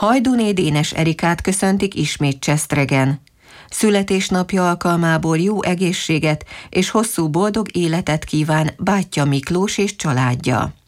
Hajdúné Dénes Erikát köszöntik ismét Csesztregen. Születésnapja alkalmából jó egészséget és hosszú boldog életet kíván bátyja Miklós és családja.